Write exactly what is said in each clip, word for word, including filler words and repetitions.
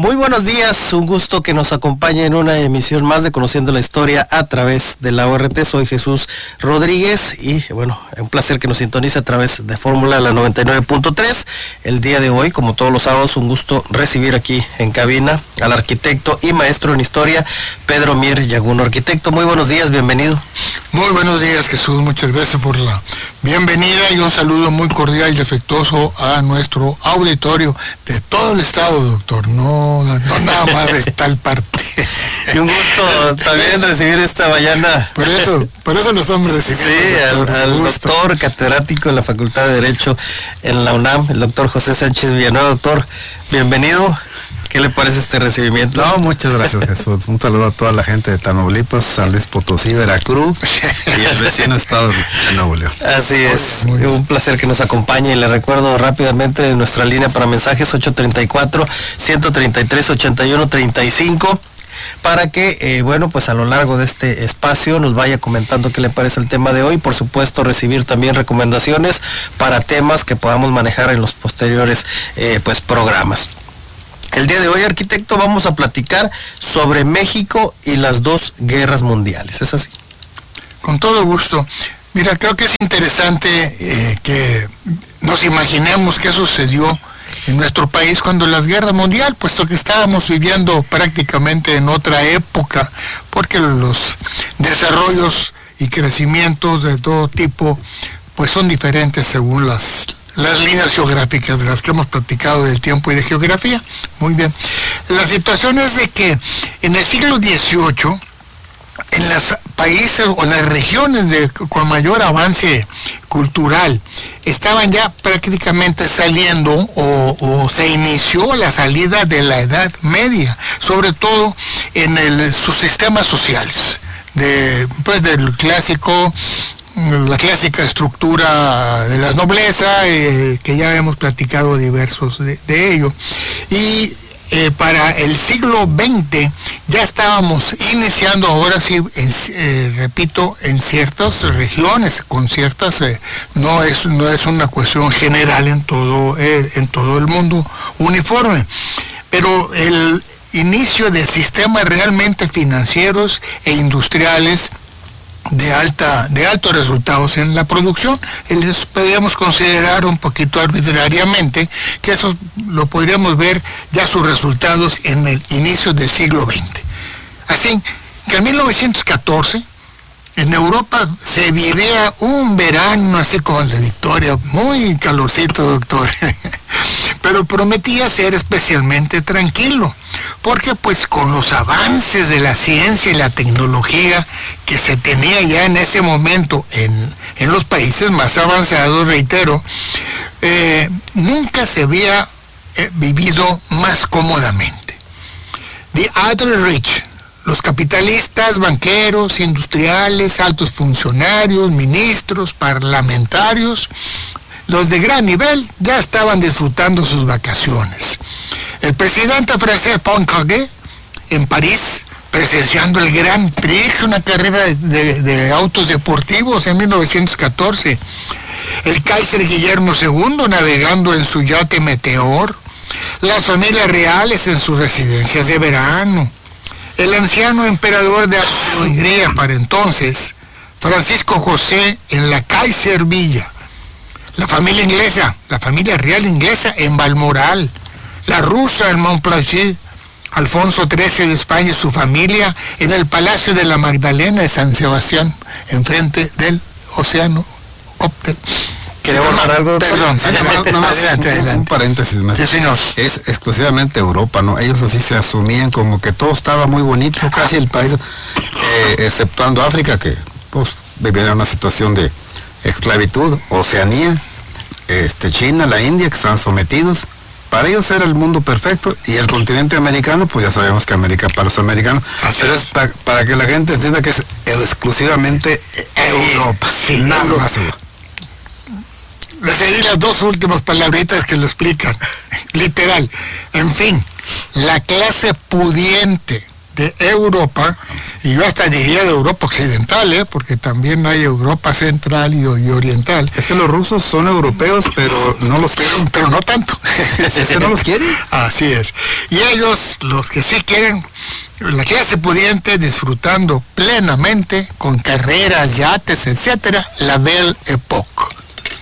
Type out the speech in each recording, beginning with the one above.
Muy buenos días, un gusto que nos acompañe en una emisión más de Conociendo la Historia a través de la O R T. Soy Jesús Rodríguez y bueno, un placer que nos sintonice a través de Fórmula la noventa y nueve punto tres. El día de hoy, como todos los sábados, un gusto recibir aquí en cabina al arquitecto y maestro en historia, Pedro Mier Yaguno. Arquitecto, muy buenos días, bienvenido. Muy buenos días, Jesús, muchas gracias por la bienvenida y un saludo muy cordial y afectuoso a nuestro auditorio de todo el estado, doctor, no, no nada más de tal parte. Y un gusto también recibir esta mañana. Por eso, por eso nos estamos recibiendo. Sí, doctor, al, al doctor catedrático en la Facultad de Derecho en la UNAM, el doctor José Sánchez Villanueva. Doctor, bienvenido. ¿Qué le parece este recibimiento? No, muchas gracias, Jesús. Un saludo a toda la gente de Tamaulipas, San Luis Potosí, Veracruz y el vecino estado de Nuevo León. Así es, muy, muy un placer que nos acompañe y le recuerdo rápidamente nuestra línea para mensajes ocho treinta y cuatro, ciento treinta y tres, ochenta y uno treinta y cinco para que, eh, bueno, pues a lo largo de este espacio nos vaya comentando qué le parece el tema de hoy. Por supuesto, recibir también recomendaciones para temas que podamos manejar en los posteriores, eh, pues, programas. El día de hoy, arquitecto, vamos a platicar sobre México y las dos guerras mundiales, ¿es así? Con todo gusto. Mira, creo que es interesante eh, que nos imaginemos qué sucedió en nuestro país cuando las guerras mundiales, puesto que estábamos viviendo prácticamente en otra época, porque los desarrollos y crecimientos de todo tipo, pues son diferentes según las las líneas geográficas de las que hemos platicado del tiempo y de geografía. Muy bien. La situación es de que en el siglo dieciocho, en los países o en las regiones de, con mayor avance cultural, estaban ya prácticamente saliendo o, o se inició la salida de la Edad Media, sobre todo en el, sus sistemas sociales, de, pues del clásico la clásica estructura de la nobleza, eh, que ya hemos platicado diversos de, de ello. Y eh, para el siglo veinte ya estábamos iniciando, ahora sí, en, eh, repito, en ciertas regiones, con ciertas, eh, no es no es una cuestión general en todo, eh, en todo el mundo uniforme, pero el inicio de sistemas realmente financieros e industriales de alta de altos resultados en la producción. Les podríamos considerar un poquito arbitrariamente que eso lo podríamos ver ya sus resultados en el inicio del siglo veinte. Así que en mil novecientos catorce en Europa se vivía un verano así con la Victoria, muy calorcito, doctor, pero prometía ser especialmente tranquilo, porque pues con los avances de la ciencia y la tecnología que se tenía ya en ese momento en, en los países más avanzados, reitero, eh, nunca se había eh, vivido más cómodamente. The Other Rich, los capitalistas, banqueros, industriales, altos funcionarios, ministros, parlamentarios, los de gran nivel ya estaban disfrutando sus vacaciones. El presidente francés Poincaré, en París, presenciando el Gran Prix, una carrera de, de, de autos deportivos en mil novecientos catorce. El Kaiser Guillermo segundo navegando en su yate Meteor. Las familias reales en sus residencias de verano. El anciano emperador de Austria-Hungría para entonces, Francisco José, en la Kaiser Villa. La familia inglesa, la familia real inglesa en Balmoral. La rusa en Montplaisir. Alfonso trece de España y su familia en el Palacio de la Magdalena de San Sebastián, enfrente del Océano Cóctel. ¿Queremos hablar algo? Perdón, sí, adelante, no, no, adelante, un, adelante. Un paréntesis más. Sí, señor. Es exclusivamente Europa, ¿no? Ellos así se asumían como que todo estaba muy bonito, casi el país, eh, exceptuando África, que pues vivía en una situación de esclavitud, Oceanía, este, China, la India, que estaban sometidos. Para ellos era el mundo perfecto, y el continente americano, pues ya sabemos que América para los americanos, así pero es para, para que la gente entienda que es exclusivamente Europa, sí, nada Europa. más Europa. Les seguí las dos últimas palabritas que lo explican. Literal. En fin, la clase pudiente de Europa, y yo hasta diría de Europa occidental, ¿eh? Porque también hay Europa central y, y oriental. Es que los rusos son europeos, pero no los quieren. Pero no tanto. ¿Es que no los quieren? Así es. Y ellos, los que sí quieren, la clase pudiente, disfrutando plenamente, con carreras, yates, etcétera, la Belle Époque.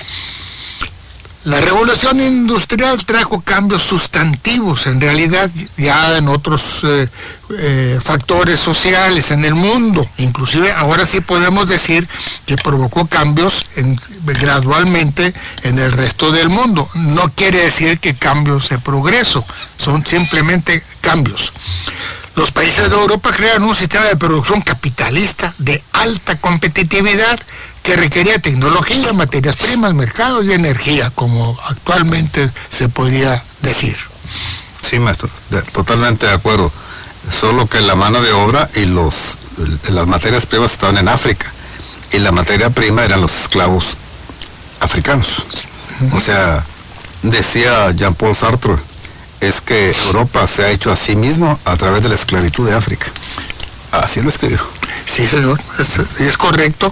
La revolución industrial trajo cambios sustantivos, en realidad, ya en otros eh, eh, factores sociales en el mundo. Inclusive ahora sí podemos decir que provocó cambios en, gradualmente en el resto del mundo. No quiere decir que cambios de progreso, son simplemente cambios. Los países de Europa crearon un sistema de producción capitalista de alta competitividad que requería tecnología, materias primas, mercados y energía, como actualmente se podría decir. Sí, maestro, de, totalmente de acuerdo. Solo que la mano de obra y los las materias primas estaban en África, y la materia prima eran los esclavos africanos. Uh-huh. O sea, decía Jean-Paul Sartre, es que Europa se ha hecho a sí mismo a través de la esclavitud de África. Así lo escribió. Sí, señor, es, es correcto.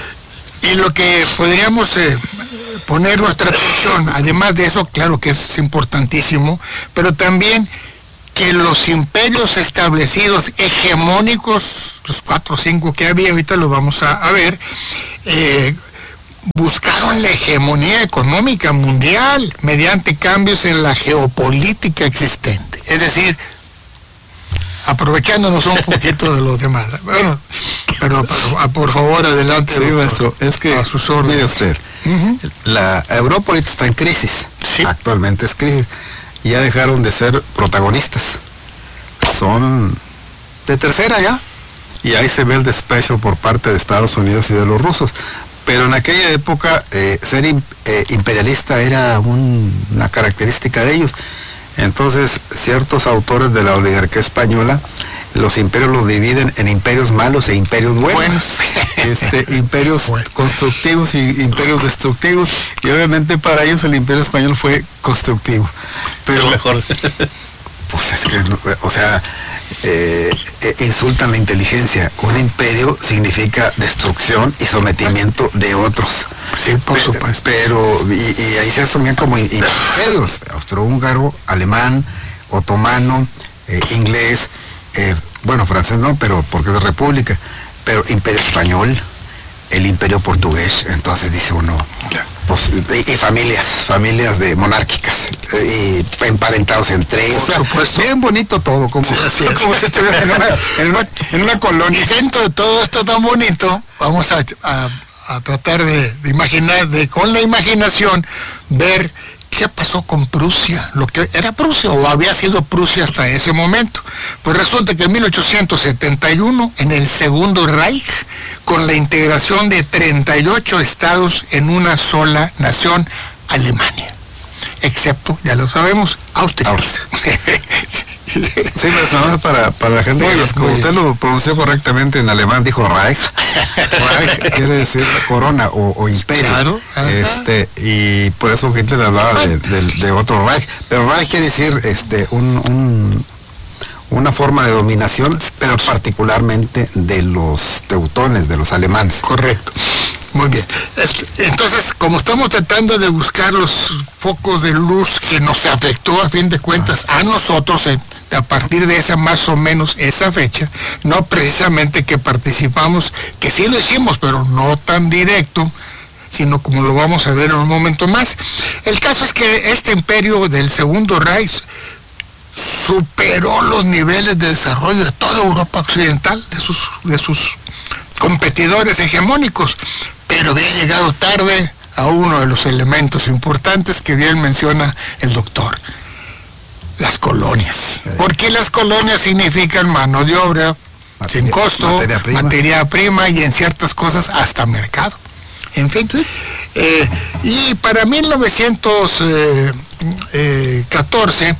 Y lo que podríamos eh, poner nuestra atención, además de eso, claro que es importantísimo, pero también que los imperios establecidos hegemónicos, los cuatro o cinco que había, ahorita lo vamos a, a ver, eh, buscaron la hegemonía económica mundial mediante cambios en la geopolítica existente. Es decir, aprovechándonos un poquito de los demás. Bueno, pero, pero por favor, adelante. Sí, maestro, es que, a sus órdenes. Mire usted, uh-huh. la Europa ahorita está en crisis, sí. Actualmente es crisis, y ya dejaron de ser protagonistas, son de tercera ya, y ahí se ve el despecho por parte de Estados Unidos y de los rusos. Pero en aquella época eh, ser eh, imperialista era un, una característica de ellos. Entonces, ciertos autores de la oligarquía española, los imperios los dividen en imperios malos e imperios buenos. buenos. Este, imperios bueno. constructivos y imperios destructivos. Y obviamente para ellos el imperio español fue constructivo. Pero es mejor. Pues es que, o sea, eh, eh, insultan la inteligencia. Un imperio significa destrucción y sometimiento de otros. Sí, por supuesto. Pero, y, y ahí se asumían como imperios, austrohúngaro, alemán, otomano, eh, inglés, eh, bueno, francés no, pero porque es república, pero imperio español, el imperio portugués, entonces dice uno, pues, y, y familias, familias de monárquicas, y emparentados entre ellos. Por supuesto. Bien bonito todo, como, sí, como si estuviera en una, en, una, en una colonia. Y dentro de todo esto tan bonito, vamos a, a, a tratar de, de imaginar, de con la imaginación, ver qué pasó con Prusia, lo que era Prusia o había sido Prusia hasta ese momento. Pues resulta que en mil ochocientos setenta y uno, en el Segundo Reich, con la integración de treinta y ocho estados en una sola nación, Alemania, excepto, ya lo sabemos, Austria. Austria. Sí, pero para, para la gente, bien, que como usted lo pronunció correctamente en alemán, dijo Reich. Reich quiere decir corona o, o imperio. Claro. Este, y por eso Hitler hablaba de, de, de otro Reich. Pero Reich quiere decir este, un, un, una forma de dominación, pero particularmente de los teutones, de los alemanes. Correcto. Muy bien. Entonces, como estamos tratando de buscar los focos de luz que nos afectó a fin de cuentas a nosotros eh, a partir de esa más o menos esa fecha, no precisamente que participamos, que sí lo hicimos, pero no tan directo, sino como lo vamos a ver en un momento más. El caso es que este imperio del Segundo Reich superó los niveles de desarrollo de toda Europa occidental, de sus, de sus competidores hegemónicos, pero había llegado tarde a uno de los elementos importantes que bien menciona el doctor, las colonias. Porque las colonias significan mano de obra materia, sin costo, materia prima. materia prima y en ciertas cosas hasta mercado. En fin, ¿sí? eh, y para mil novecientos catorce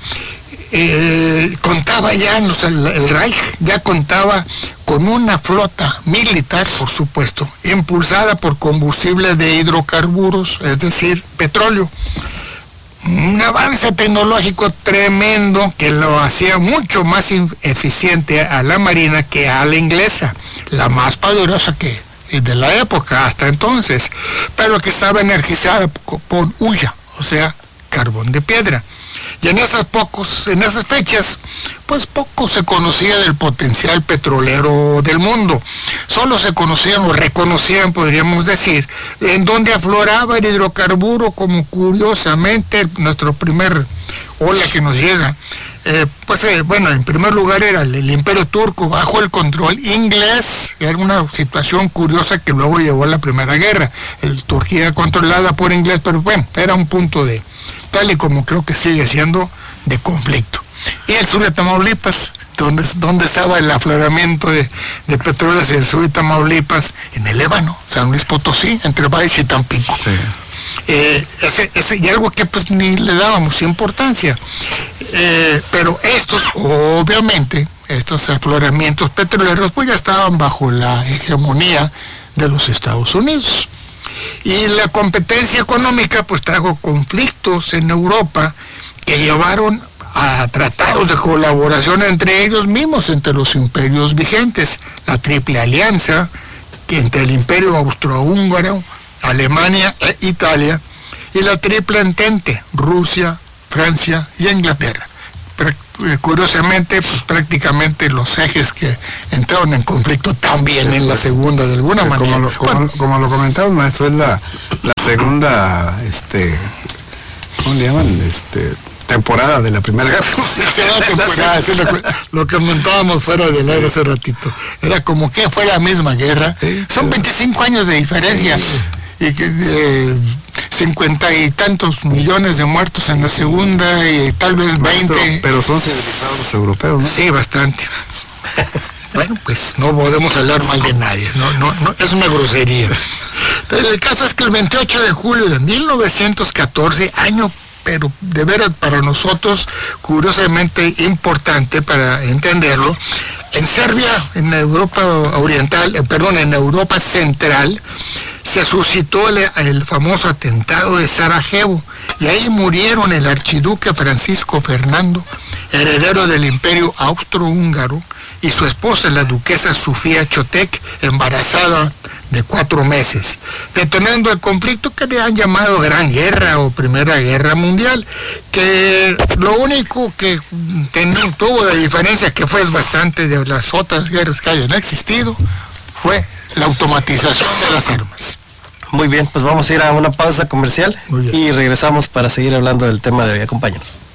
eh, contaba ya, el, el Reich ya contaba con una flota militar, por supuesto, impulsada por combustible de hidrocarburos, es decir, petróleo, un avance tecnológico tremendo que lo hacía mucho más eficiente a la marina que a la inglesa, la más poderosa que de la época hasta entonces, pero que estaba energizada por hulla, o sea, carbón de piedra. Y en esas pocos, en esas fechas, pues poco se conocía del potencial petrolero del mundo. Solo se conocían o reconocían, podríamos decir, en donde afloraba el hidrocarburo, como curiosamente nuestro primer ola que nos llega. Eh, pues eh, bueno, en primer lugar era el, el Imperio Turco bajo el control inglés. Era una situación curiosa que luego llevó a la Primera Guerra. El Turquía controlada por inglés, pero bueno, era un punto de, tal y como creo que sigue siendo, de conflicto. Y el sur de Tamaulipas, donde, donde estaba el afloramiento de, de petróleo hacia el sur de Tamaulipas, en el Ébano, San Luis Potosí, entre Valles y Tampico. Sí. Eh, ese, ese, y algo que pues ni le dábamos importancia. Eh, pero estos, obviamente, estos afloramientos petroleros pues ya estaban bajo la hegemonía de los Estados Unidos. Y la competencia económica pues trajo conflictos en Europa que llevaron a tratados de colaboración entre ellos mismos, entre los imperios vigentes, la Triple Alianza, que entre el Imperio Austrohúngaro, Alemania e Italia, y la Triple Entente, Rusia, Francia y Inglaterra. Pero, eh, curiosamente, pues prácticamente los ejes que entraron en conflicto también en la segunda, de alguna como manera. Lo, como, bueno, como lo comentaba, maestro, es la, la segunda, este, ¿cómo le llaman? Este, temporada de la Primera Guerra. La temporada, sí, lo, lo que comentábamos fuera del aire hace ratito. Era como que fue la misma guerra. Sí, son veinticinco años de diferencia. Sí. Y que eh, cincuenta y tantos millones de muertos en la segunda y tal vez veinte. Pero, pero son civilizados los europeos, ¿no? Sí, bastante. Bueno, pues no podemos hablar mal de nadie, no, no, no, es una grosería. Pero el caso es que el veintiocho de julio de mil novecientos catorce, año pero de veras para nosotros curiosamente importante para entenderlo, en Serbia, en Europa Oriental, eh, perdón, en Europa Central, se suscitó el, el famoso atentado de Sarajevo, y ahí murieron el archiduque Francisco Fernando, heredero del Imperio Austrohúngaro, y su esposa, la duquesa Sofía Chotek, embarazada de cuatro meses, detonando el conflicto que le han llamado Gran Guerra o Primera Guerra Mundial, que lo único que ten, tuvo de diferencia, que fue bastante de las otras guerras que hayan existido, fue la automatización de las armas. Muy bien, pues vamos a ir a una pausa comercial y regresamos para seguir hablando del tema de hoy. Acompáñanos.